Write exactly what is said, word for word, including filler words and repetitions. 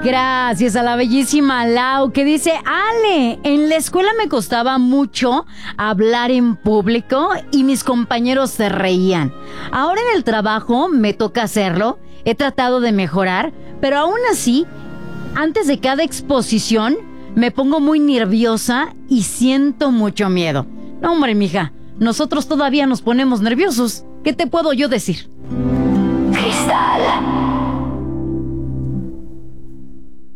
Gracias a la bellísima Lau, que dice: Ale, en la escuela me costaba mucho hablar en público y mis compañeros se reían. Ahora en el trabajo me toca hacerlo, he tratado de mejorar, pero aún así, antes de cada exposición, me pongo muy nerviosa y siento mucho miedo. No, hombre, mija, nosotros todavía nos ponemos nerviosos. ¿Qué te puedo yo decir? Cristal